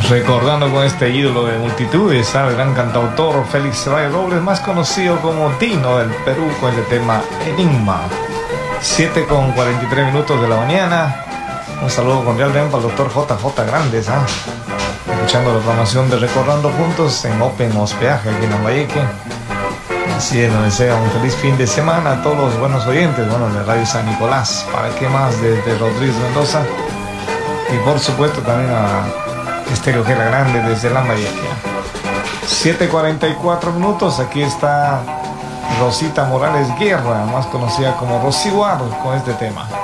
Recordando con este ídolo de multitudes, el gran cantautor Félix Ceballos Robles, más conocido como Dino del Perú, con este tema Enigma. 7:43 de la mañana. Un saludo cordial para el doctor JJ Grandes, escuchando la programación de Recordando Juntos en Open Hospedaje aquí en Lambayeque. Así es, nos desea un feliz fin de semana a todos los buenos oyentes, de Radio San Nicolás, para qué más, desde Rodríguez Mendoza, y por supuesto también a Estéreo Gela Grande desde Lambayeque. 7:44, aquí está Rosita Morales Guerra, más conocida como Rosy Guard, con este tema.